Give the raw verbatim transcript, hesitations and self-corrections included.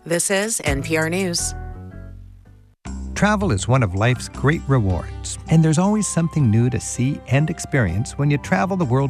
This is N P R News. Travel is one of life's great rewards, and there's always something new to see and experience when you travel the world